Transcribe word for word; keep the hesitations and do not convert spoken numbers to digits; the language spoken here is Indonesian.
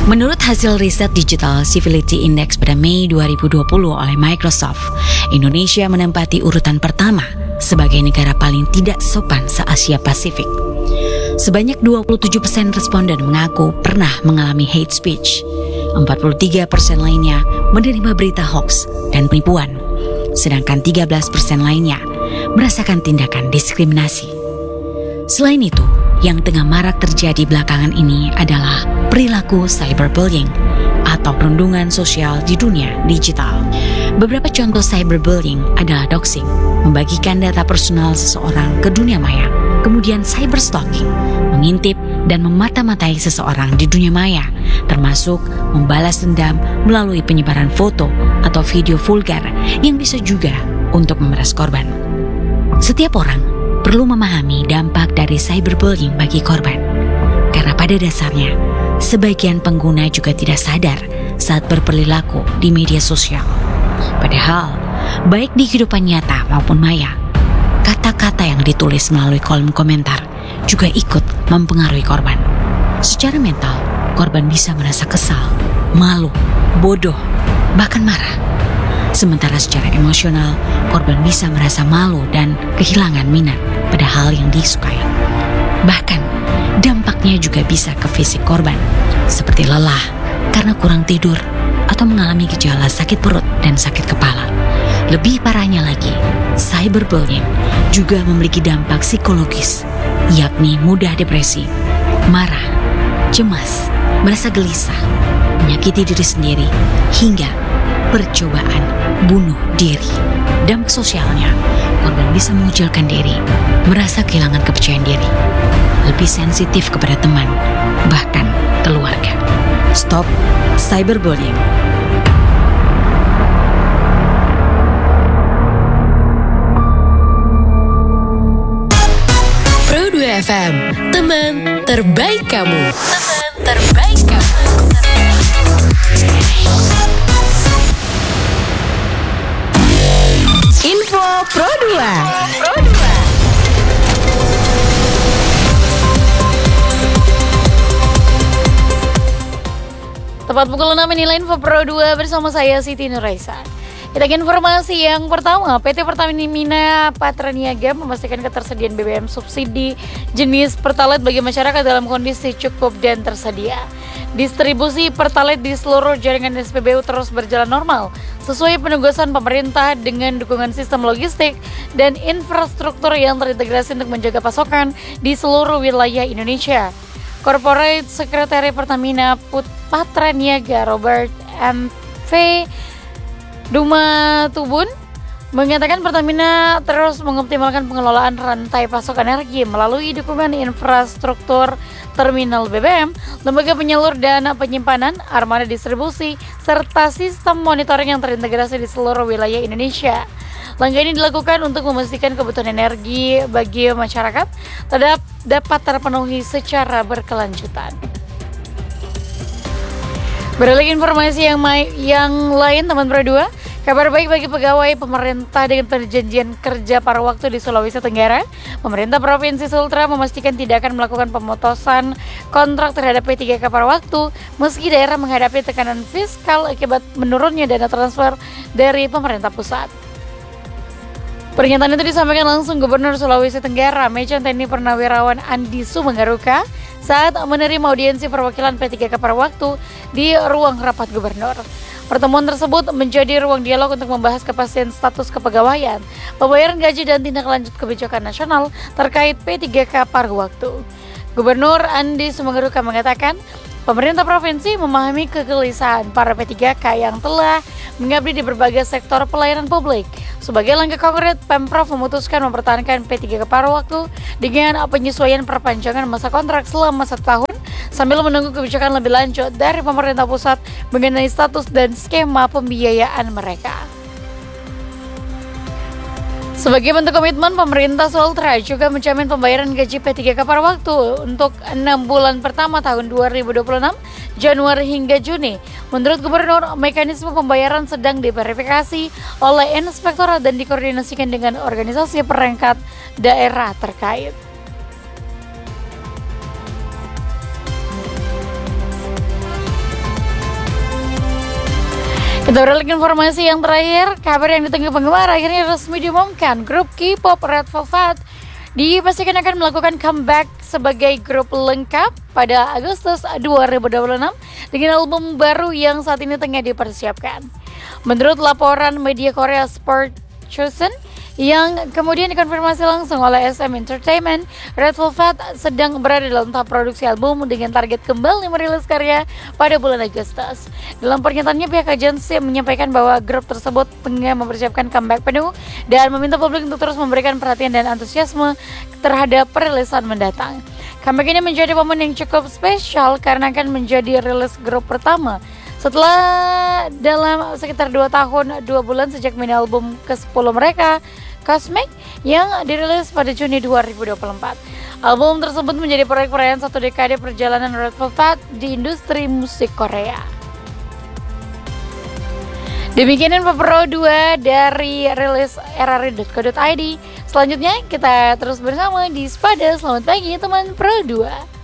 Menurut hasil riset Digital Civility Index pada Mei dua ribu dua puluh oleh Microsoft, Indonesia menempati urutan pertama sebagai negara paling tidak sopan se-Asia Pasifik. Sebanyak dua puluh tujuh persen responden mengaku pernah mengalami hate speech. empat puluh tiga persen lainnya menerima berita hoax dan penipuan. Sedangkan tiga belas persen lainnya merasakan tindakan diskriminasi. Selain itu, yang tengah marak terjadi belakangan ini adalah perilaku cyberbullying atau perundungan sosial di dunia digital. Beberapa contoh cyberbullying adalah doxing, membagikan data personal seseorang ke dunia maya, kemudian cyberstalking, mengintip dan memata-matai seseorang di dunia maya, termasuk membalas dendam melalui penyebaran foto atau video vulgar yang bisa juga untuk memeras korban. Setiap orang perlu memahami dampak dari cyberbullying bagi korban, karena pada dasarnya sebagian pengguna juga tidak sadar saat berperilaku di media sosial. Padahal, baik di kehidupan nyata maupun maya, kata-kata yang ditulis melalui kolom komentar juga ikut mempengaruhi korban. Secara mental, korban bisa merasa kesal, malu, bodoh, bahkan marah. Sementara secara emosional, korban bisa merasa malu dan kehilangan minat pada hal yang disukai. Bahkan, dampaknya juga bisa ke fisik korban, seperti lelah karena kurang tidur atau mengalami gejala sakit perut dan sakit kepala. Lebih parahnya lagi, cyberbullying juga memiliki dampak psikologis, yakni mudah depresi, marah, cemas, merasa gelisah, menyakiti diri sendiri, hingga percobaan bunuh diri. Dampak sosialnya, korban bisa mengucilkan diri, merasa kehilangan kepercayaan diri, lebih sensitif kepada teman, bahkan keluarga. Stop cyberbullying. Pro dua F M, teman terbaik kamu. Teman terbaik kamu. Info Pro dua. Pro dua. Tepat pukul enam inilah Info Pro dua bersama saya Siti Nuraisa. Kita ke informasi yang pertama, P T Pertamina Patraniaga memastikan ketersediaan B B M subsidi jenis Pertalite bagi masyarakat dalam kondisi cukup dan tersedia. Distribusi Pertalite di seluruh jaringan S P B U terus berjalan normal sesuai penugasan pemerintah dengan dukungan sistem logistik dan infrastruktur yang terintegrasi untuk menjaga pasokan di seluruh wilayah Indonesia. Corporate Secretary Pertamina Patraniaga Robert M V Dumatubun mengatakan Pertamina terus mengoptimalkan pengelolaan rantai pasok energi melalui dukungan infrastruktur terminal B B M, lembaga penyalur dan penyimpanan, armada distribusi, serta sistem monitoring yang terintegrasi di seluruh wilayah Indonesia. Langkah ini dilakukan untuk memastikan kebutuhan energi bagi masyarakat tetap dapat terpenuhi secara berkelanjutan. Beralih informasi yang, ma- yang lain, teman Pro dua, kabar baik bagi pegawai pemerintah dengan perjanjian kerja paruh waktu di Sulawesi Tenggara. Pemerintah Provinsi Sultra memastikan tidak akan melakukan pemutusan kontrak terhadap P tiga K paruh waktu meski daerah menghadapi tekanan fiskal akibat menurunnya dana transfer dari pemerintah pusat. Pernyataan itu disampaikan langsung Gubernur Sulawesi Tenggara, Majen T N I Purnawirawan Andi Sumenggaruka saat menerima audiensi perwakilan P tiga K paruh waktu di ruang rapat gubernur. Pertemuan tersebut menjadi ruang dialog untuk membahas kepastian status kepegawaian, pembayaran gaji dan tindak lanjut kebijakan nasional terkait P tiga K paruh waktu. Gubernur Andi Sumenggaruka mengatakan, pemerintah provinsi memahami kegelisahan para P tiga K yang telah mengabdi di berbagai sektor pelayanan publik. Sebagai langkah konkret, Pemprov memutuskan mempertahankan P tiga K paruh waktu dengan penyesuaian perpanjangan masa kontrak selama satu tahun sambil menunggu kebijakan lebih lanjut dari pemerintah pusat mengenai status dan skema pembiayaan mereka. Sebagai bentuk komitmen, pemerintah Sultra juga menjamin pembayaran gaji P tiga K paruh waktu untuk enam bulan pertama tahun dua ribu dua puluh enam, Januari hingga Juni. Menurut Gubernur, mekanisme pembayaran sedang diverifikasi oleh inspektorat dan dikoordinasikan dengan organisasi perangkat daerah terkait. Kita beralih ke informasi yang terakhir. Kabar yang ditunggu penggemar akhirnya resmi diumumkan. Grup K-pop Red Velvet dipastikan akan melakukan comeback sebagai grup lengkap pada Agustus dua ribu dua puluh enam dengan album baru yang saat ini tengah dipersiapkan. Menurut laporan media Korea Sport Chosun yang kemudian dikonfirmasi langsung oleh S M Entertainment, Red Velvet sedang berada dalam tahap produksi album dengan target kembali merilis karya pada bulan Agustus. Dalam pernyataannya, pihak agensi menyampaikan bahwa grup tersebut tengah mempersiapkan comeback penuh dan meminta publik untuk terus memberikan perhatian dan antusiasme terhadap perilisan mendatang. Comeback ini menjadi momen yang cukup spesial karena akan menjadi rilis grup pertama setelah dalam sekitar dua tahun dua bulan sejak mini album ke sepuluh mereka, Cosmic, yang dirilis pada Juni dua ribu dua puluh empat. Album tersebut menjadi proyek perayaan satu dekade perjalanan Red Velvet di industri musik Korea. Demikian info Pro dua dari rilis rri dot co dot id. Selanjutnya kita terus bersama di Spada. Selamat pagi teman Pro dua.